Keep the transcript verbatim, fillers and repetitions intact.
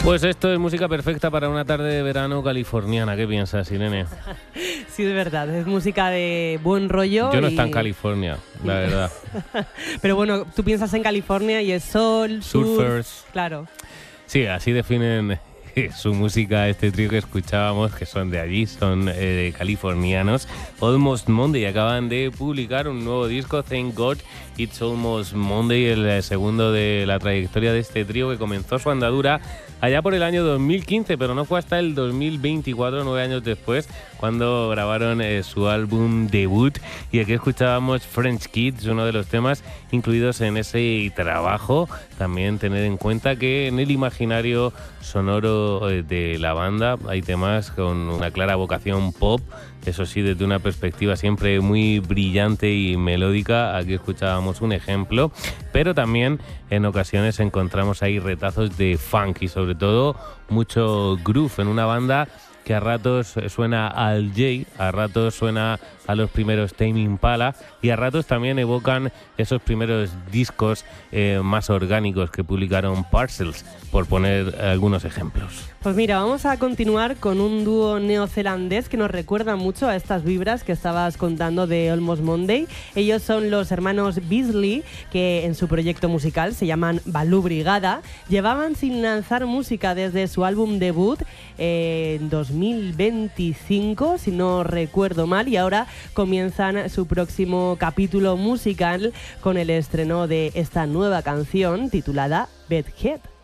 Pues esto es música perfecta para una tarde de verano californiana. ¿Qué piensas, Irene? Sí, es verdad, es música de buen rollo. Yo no y... está en California, la verdad. Pero bueno, tú piensas en California y es sol, Surfers. surf, claro. Sí, así definen su música este trío que escuchábamos, que son de allí, son eh, californianos. Almost Monday acaban de publicar un nuevo disco, Thank God It's Almost Monday, el segundo de la trayectoria de este trío que comenzó su andadura allá por el año dos mil quince, pero no fue hasta el dos mil veinticuatro, nueve años después, cuando grabaron eh, su álbum debut. Y aquí escuchábamos French Kids, uno de los temas incluidos en ese trabajo. También tener en cuenta que en el imaginario sonoro eh, de la banda hay temas con una clara vocación pop, eso sí, desde una perspectiva siempre muy brillante y melódica. Aquí escuchábamos un ejemplo, pero también en ocasiones encontramos ahí retazos de funk y sobre todo mucho groove en una banda que a ratos suena al Jay, a ratos suena a los primeros Tame Impala y a ratos también evocan esos primeros discos eh, más orgánicos que publicaron Parcels, por poner algunos ejemplos. Pues mira, vamos a continuar con un dúo neozelandés que nos recuerda mucho a estas vibras que estabas contando de Almost Monday. Ellos son los hermanos Beasley, que en su proyecto musical se llaman Baloo Brigada. Llevaban sin lanzar música desde su álbum debut eh, en dos mil veinticinco, si no recuerdo mal, y ahora comienzan su próximo capítulo musical con el estreno de esta nueva canción titulada Bedhead.